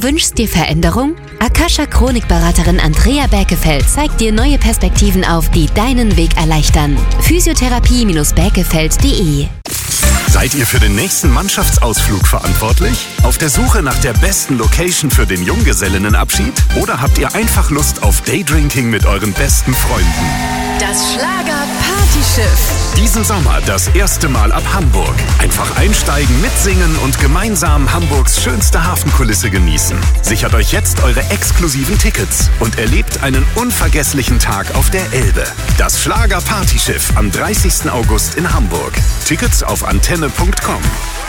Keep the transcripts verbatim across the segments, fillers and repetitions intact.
Du wünschst dir Veränderung? Akasha-Chronikberaterin Andrea Berkefeld zeigt dir neue Perspektiven auf, die deinen Weg erleichtern. Physiotherapie Berkefeld punkt de. Seid ihr für den nächsten Mannschaftsausflug verantwortlich? Auf der Suche nach der besten Location für den Junggesellinnenabschied? Oder habt ihr einfach Lust auf Daydrinking mit euren besten Freunden? Das Schlager-Partyschiff. Diesen Sommer das erste Mal ab Hamburg. Einfach einsteigen, mitsingen und gemeinsam Hamburgs schönste Hafenkulisse genießen. Sichert euch jetzt eure exklusiven Tickets und erlebt einen unvergesslichen Tag auf der Elbe. Das Schlager-Partyschiff am dreißigsten August in Hamburg. Tickets auf antenne punkt com.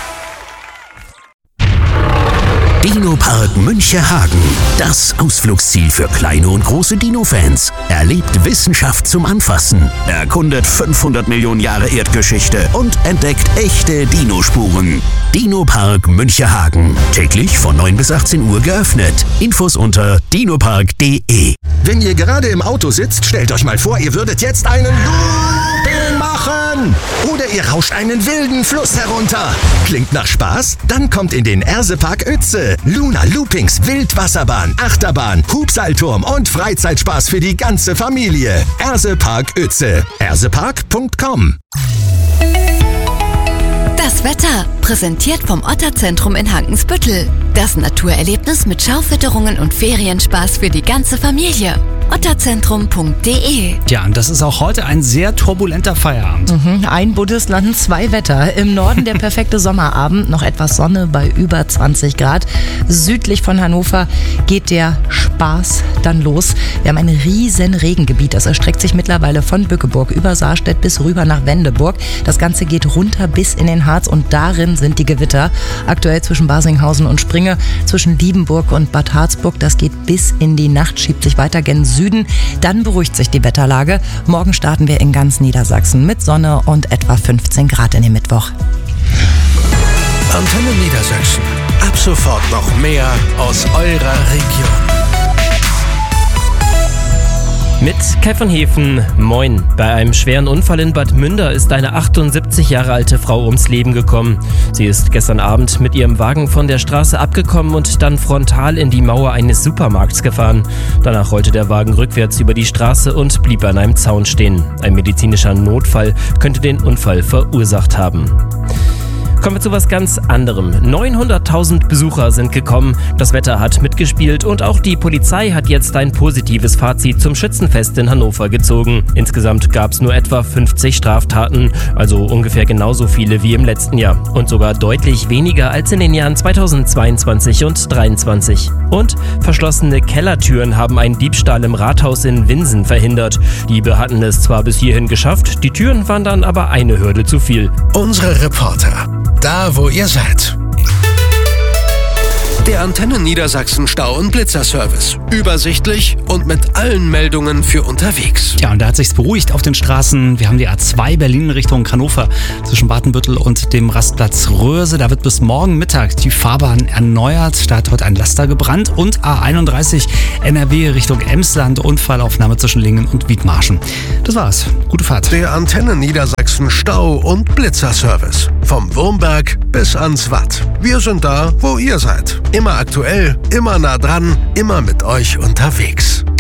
Dino-Park Münchehagen. Das Ausflugsziel für kleine und große Dino-Fans. Erlebt Wissenschaft zum Anfassen, erkundet fünfhundert Millionen Jahre Erdgeschichte und entdeckt echte Dinospuren. Dino-Park Münchehagen. Täglich von neun bis achtzehn Uhr geöffnet. Infos unter dinopark punkt de. Wenn ihr gerade im Auto sitzt, stellt euch mal vor, ihr würdet jetzt einen Looping machen. Oder ihr rauscht einen wilden Fluss herunter. Klingt nach Spaß? Dann kommt in den Ersepark Uetze. Luna Loopings, Wildwasserbahn, Achterbahn, Hubseilturm und Freizeitspaß für die ganze Familie. Ersepark Uetze. ersepark punkt com. Das Wetter, präsentiert vom Otterzentrum in Hankensbüttel. Das Naturerlebnis mit Schaufütterungen und Ferienspaß für die ganze Familie. otterzentrum punkt de. Ja, und das ist auch heute ein sehr turbulenter Feierabend. Mhm, ein Bundesland, zwei Wetter. Im Norden der perfekte Sommerabend, noch etwas Sonne bei über zwanzig Grad. Südlich von Hannover geht der Spaß dann los. Wir haben ein riesen Regengebiet, das erstreckt sich mittlerweile von Bückeburg über Saarstedt bis rüber nach Wendeburg. Das Ganze geht runter bis in den Harz und darin sind die Gewitter. Aktuell zwischen Basinghausen und Springe, zwischen Diebenburg und Bad Harzburg. Das geht bis in die Nacht, schiebt sich weiter gen Süden. Dann beruhigt sich die Wetterlage. Morgen starten wir in ganz Niedersachsen mit Sonne und etwa fünfzehn Grad in den Mittwoch. Antenne Niedersachsen. Ab sofort noch mehr aus eurer Region. Mit Kai von Hefen, moin. Bei einem schweren Unfall in Bad Münder ist eine achtundsiebzig Jahre alte Frau ums Leben gekommen. Sie ist gestern Abend mit ihrem Wagen von der Straße abgekommen und dann frontal in die Mauer eines Supermarkts gefahren. Danach rollte der Wagen rückwärts über die Straße und blieb an einem Zaun stehen. Ein medizinischer Notfall könnte den Unfall verursacht haben. Kommen wir zu was ganz anderem. neunhunderttausend Besucher sind gekommen, das Wetter hat mitgespielt und auch die Polizei hat jetzt ein positives Fazit zum Schützenfest in Hannover gezogen. Insgesamt gab es nur etwa fünfzig Straftaten, also ungefähr genauso viele wie im letzten Jahr und sogar deutlich weniger als in den Jahren zweitausendzweiundzwanzig und zweitausenddreiundzwanzig. Und verschlossene Kellertüren haben einen Diebstahl im Rathaus in Winsen verhindert. Diebe hatten es zwar bis hierhin geschafft, die Türen waren dann aber eine Hürde zu viel. Unsere Reporter. Da, wo ihr seid. Der Antenne Niedersachsen Stau- und Blitzerservice. Übersichtlich und mit allen Meldungen für unterwegs. Ja, und da hat sich's beruhigt auf den Straßen. Wir haben die A zwei Berlin Richtung Hannover zwischen Watenbüttel und dem Rastplatz Röse. Da wird bis morgen Mittag die Fahrbahn erneuert. Da hat heute ein Laster gebrannt. Und A einunddreißig N R W Richtung Emsland. Unfallaufnahme zwischen Lingen und Wiedmarschen. Das war's. Gute Fahrt. Der Antenne Niedersachsen Stau- und Blitzerservice. Vom Wurmberg bis ans Watt. Wir sind da, wo ihr seid. Immer aktuell, immer nah dran, immer mit euch unterwegs.